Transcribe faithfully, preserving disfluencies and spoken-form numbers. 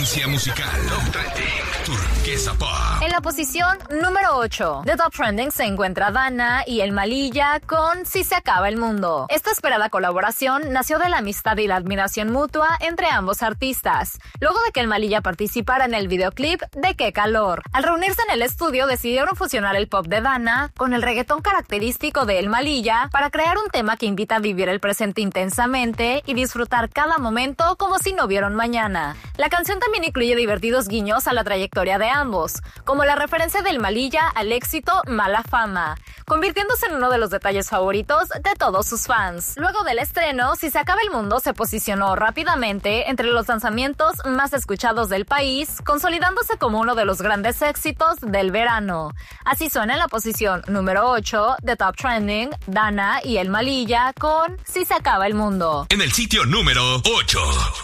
Tendencia musical. Top Trending. Turquesa Pop. En la posición número ocho de Top Trending se encuentra Dana y El Malilla con Si se acaba el mundo. Esta esperada colaboración nació de la amistad y la admiración mutua entre ambos artistas, luego de que El Malilla participara en el videoclip de Qué calor. Al reunirse en el estudio decidieron fusionar el pop de Dana con el reggaetón característico de El Malilla para crear un tema que invita a vivir el presente intensamente y disfrutar cada momento como si no vieron mañana. La canción también incluye divertidos guiños a la trayectoria de ambos, como la referencia del Malilla al éxito Mala Fama, convirtiéndose en uno de los detalles favoritos de todos sus fans. Luego del estreno, Si se acaba el mundo se posicionó rápidamente entre los lanzamientos más escuchados del país, consolidándose como uno de los grandes éxitos del verano. Así suena en la posición número ocho de Top Trending, Dana y El Malilla con Si se acaba el mundo. En el sitio número ocho.